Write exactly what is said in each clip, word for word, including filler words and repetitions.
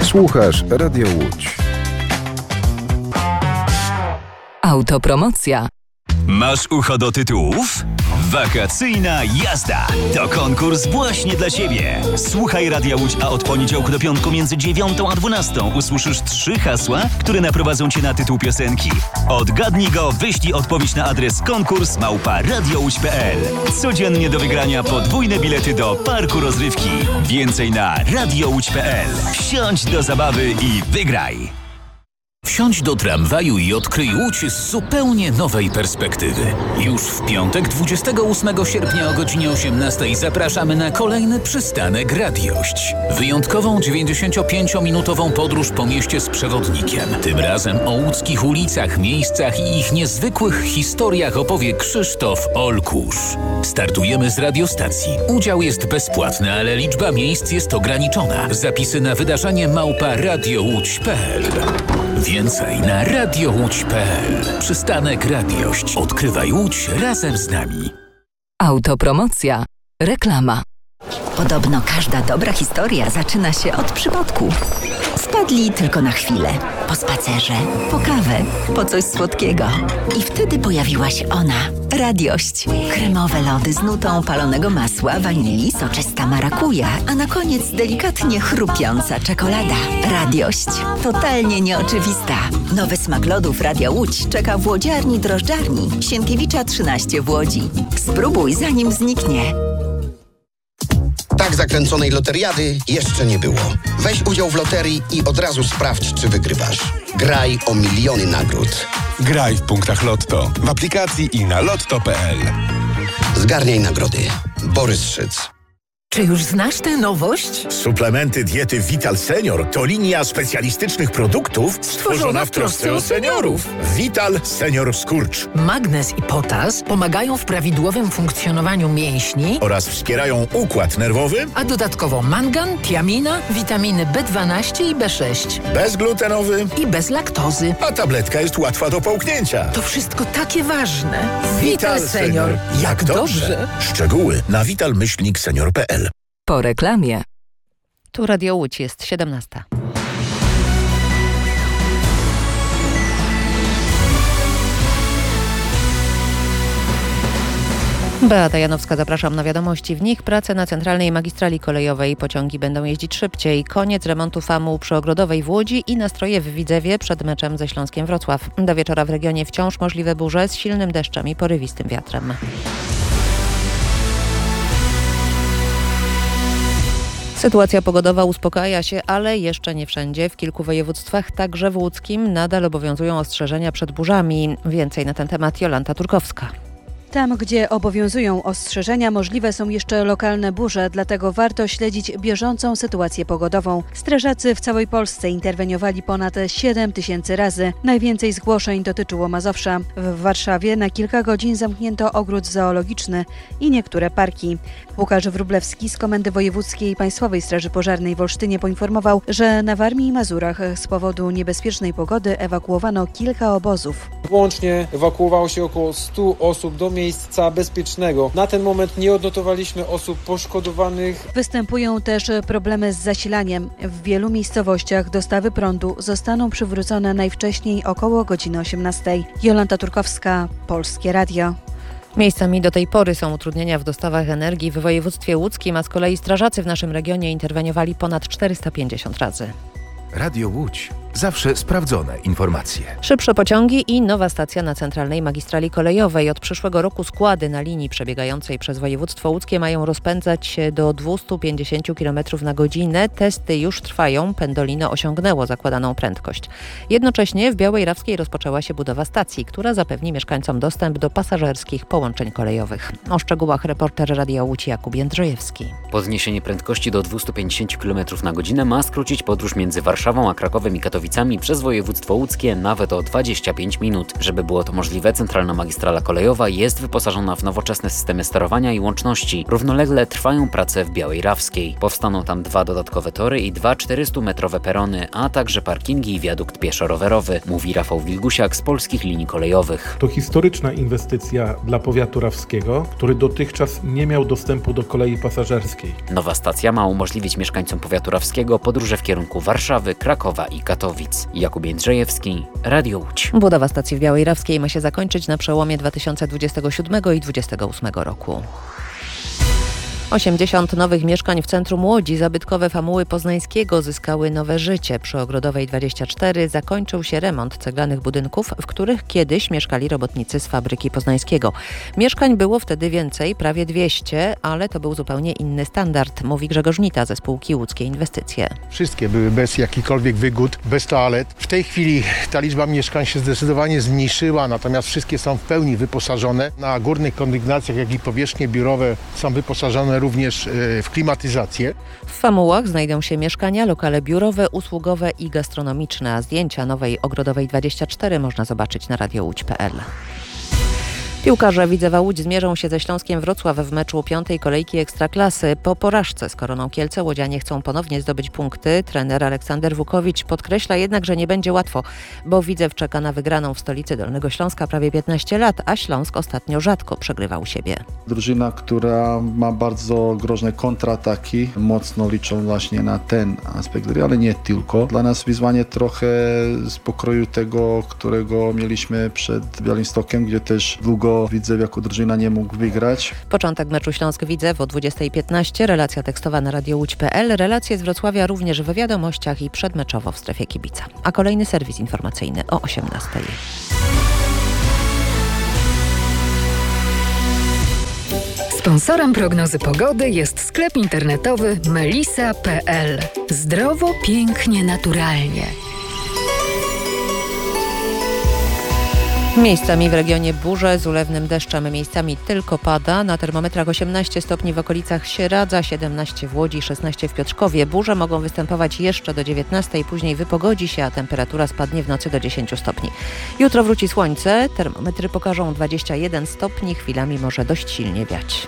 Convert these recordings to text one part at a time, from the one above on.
Słuchasz Radio Łódź. Autopromocja. Masz ucho do tytułów? Wakacyjna jazda to konkurs właśnie dla Ciebie. Słuchaj Radia Łódź, a od poniedziałku do piątku między dziewiątą a dwunastą usłyszysz trzy hasła, które naprowadzą Cię na tytuł piosenki. Odgadnij go, wyślij odpowiedź na adres konkurs małpa radiołódź kropka p l. Codziennie do wygrania podwójne bilety do parku rozrywki. Więcej na radiołódź kropka p l. Wsiądź do zabawy i wygraj! Wsiądź do tramwaju i odkryj Łódź z zupełnie nowej perspektywy. Już w piątek, dwudziestego ósmego sierpnia o godzinie osiemnastej zapraszamy na kolejny przystanek Radiość. Wyjątkową dziewięćdziesięciopięciominutową podróż po mieście z przewodnikiem. Tym razem o łódzkich ulicach, miejscach i ich niezwykłych historiach opowie Krzysztof Olkusz. Startujemy z radiostacji. Udział jest bezpłatny, ale liczba miejsc jest ograniczona. Zapisy na wydarzenie małpa radiołódź kropka p l. Więcej na radiołódź kropka p l. Przystanek Radiość. Odkrywaj Łódź razem z nami. Autopromocja. Reklama. Podobno każda dobra historia zaczyna się od przypadku. Wpadli tylko na chwilę. Po spacerze, po kawę, po coś słodkiego. I wtedy pojawiła się ona. Radiość. Kremowe lody z nutą palonego masła, wanilii, soczysta marakuja, a na koniec delikatnie chrupiąca czekolada. Radiość. Totalnie nieoczywista. Nowy smak lodów Radia Łódź czeka w łodziarni drożdżarni Sienkiewicza trzynaście w Łodzi. Spróbuj zanim zniknie. Tak zakręconej loteriady jeszcze nie było. Weź udział w loterii i od razu sprawdź, czy wygrywasz. Graj o miliony nagród. Graj w punktach Lotto, w aplikacji i na lotto kropka p l. Zgarniaj nagrody. Borys Szyc. Czy już znasz tę nowość? Suplementy diety Vital Senior to linia specjalistycznych produktów stworzona w trosce o seniorów. Vital Senior Skurcz. Magnez i potas pomagają w prawidłowym funkcjonowaniu mięśni oraz wspierają układ nerwowy, a dodatkowo mangan, tiamina, witaminy B dwanaście i B sześć. Bezglutenowy i bez laktozy. A tabletka jest łatwa do połknięcia. To wszystko takie ważne. Vital, Vital Senior. Jak, Jak dobrze. dobrze. Szczegóły na vital myślnik senior kropka p l. Po reklamie. Tu Radio Łódź, jest siedemnasta. Beata Janowska, zapraszam na wiadomości. W nich prace na centralnej magistrali kolejowej. Pociągi będą jeździć szybciej. Koniec remontu famu przy Ogrodowej w Łodzi i nastroje w Widzewie przed meczem ze Śląskiem Wrocław. Do wieczora w regionie wciąż możliwe burze z silnym deszczem i porywistym wiatrem. Sytuacja pogodowa uspokaja się, ale jeszcze nie wszędzie. W kilku województwach, także w łódzkim, nadal obowiązują ostrzeżenia przed burzami. Więcej na ten temat Jolanta Turkowska. Tam, gdzie obowiązują ostrzeżenia, możliwe są jeszcze lokalne burze, dlatego warto śledzić bieżącą sytuację pogodową. Strażacy w całej Polsce interweniowali ponad siedem tysięcy razy. Najwięcej zgłoszeń dotyczyło Mazowsza. W Warszawie na kilka godzin zamknięto ogród zoologiczny i niektóre parki. Łukasz Wróblewski z Komendy Wojewódzkiej Państwowej Straży Pożarnej w Olsztynie poinformował, że na Warmii i Mazurach z powodu niebezpiecznej pogody ewakuowano kilka obozów. Łącznie ewakuowało się około stu osób do miejsca bezpiecznego. Na ten moment nie odnotowaliśmy osób poszkodowanych. Występują też problemy z zasilaniem. W wielu miejscowościach dostawy prądu zostaną przywrócone najwcześniej około godziny osiemnastej. Jolanta Turkowska, Polskie Radio. Miejscami do tej pory są utrudnienia w dostawach energii w województwie łódzkim, a z kolei strażacy w naszym regionie interweniowali ponad czterysta pięćdziesiąt razy. Radio Łódź. Zawsze sprawdzone informacje. Szybsze pociągi i nowa stacja na centralnej magistrali kolejowej. Od przyszłego roku składy na linii przebiegającej przez województwo łódzkie mają rozpędzać się do dwieście pięćdziesiąt kilometrów na godzinę. Testy już trwają. Pendolino osiągnęło zakładaną prędkość. Jednocześnie w Białej Rawskiej rozpoczęła się budowa stacji, która zapewni mieszkańcom dostęp do pasażerskich połączeń kolejowych. O szczegółach reporter Radia Łódź Jakub Jędrzejewski. Podniesienie prędkości do dwieście pięćdziesiąt kilometrów na godzinę ma skrócić podróż między Warszawą a Krakowem i Katowicami Katowicami przez województwo łódzkie nawet o dwadzieścia pięć minut. Żeby było to możliwe, centralna magistrala kolejowa jest wyposażona w nowoczesne systemy sterowania i łączności. Równolegle trwają prace w Białej Rawskiej. Powstaną tam dwa dodatkowe tory i dwa czterystumetrowe perony, a także parkingi i wiadukt pieszo-rowerowy, mówi Rafał Wilgusiak z Polskich Linii Kolejowych. To historyczna inwestycja dla powiatu rawskiego, który dotychczas nie miał dostępu do kolei pasażerskiej. Nowa stacja ma umożliwić mieszkańcom powiatu rawskiego podróże w kierunku Warszawy, Krakowa i Katowic. Jakub Jędrzejewski, Radio Łódź. Budowa stacji w Białej Rawskiej ma się zakończyć na przełomie dwa tysiące dwudziestego siódmego i dwudziestego ósmego roku. osiemdziesiąt nowych mieszkań w centrum Łodzi. Zabytkowe famuły Poznańskiego zyskały nowe życie. Przy Ogrodowej dwadzieścia cztery zakończył się remont ceglanych budynków, w których kiedyś mieszkali robotnicy z fabryki Poznańskiego. Mieszkań było wtedy więcej, prawie dwieście, ale to był zupełnie inny standard, mówi Grzegorz Nita ze spółki Łódzkie Inwestycje. Wszystkie były bez jakichkolwiek wygód, bez toalet. W tej chwili ta liczba mieszkań się zdecydowanie zmniejszyła, natomiast wszystkie są w pełni wyposażone. Na górnych kondygnacjach, jak i powierzchnie biurowe są wyposażone również w klimatyzację. W famułach znajdą się mieszkania, lokale biurowe, usługowe i gastronomiczne, a zdjęcia nowej Ogrodowej dwadzieścia cztery można zobaczyć na radio łódź kropka p l. Piłkarze Widzewa Łódź zmierzą się ze Śląskiem Wrocław w meczu piątej kolejki Ekstraklasy. Po porażce z Koroną Kielce łodzianie chcą ponownie zdobyć punkty. Trener Aleksander Wukowicz podkreśla jednak, że nie będzie łatwo, bo Widzew czeka na wygraną w stolicy Dolnego Śląska prawie piętnaście lat, a Śląsk ostatnio rzadko przegrywa u siebie. Drużyna, która ma bardzo groźne kontrataki, mocno liczą właśnie na ten aspekt gry, ale nie tylko. Dla nas wyzwanie trochę z pokroju tego, którego mieliśmy przed Białymstokiem, gdzie też długo Widzew jako drużyna nie mógł wygrać. Początek meczu Śląsk-Widzew o dwudziestej piętnaście. Relacja tekstowa na radio łódź kropka p l. Relacje z Wrocławia również w wiadomościach i przedmeczowo w strefie kibica. A kolejny serwis informacyjny o osiemnastej. Sponsorem prognozy pogody jest sklep internetowy melisa kropka p l. Zdrowo, pięknie, naturalnie. Miejscami w regionie burze z ulewnym deszczem, miejscami tylko pada. Na termometrach osiemnaście stopni w okolicach Sieradza, siedemnaście w Łodzi, szesnaście w Piotrkowie. Burze mogą występować jeszcze do dziewiętnastej, później wypogodzi się, a temperatura spadnie w nocy do dziesięciu stopni. Jutro wróci słońce, termometry pokażą dwadzieścia jeden stopni, chwilami może dość silnie wiać.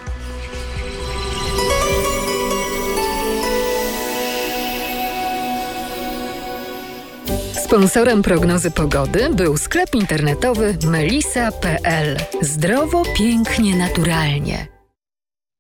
Sponsorem prognozy pogody był sklep internetowy melisa kropka p l. Zdrowo, pięknie, naturalnie.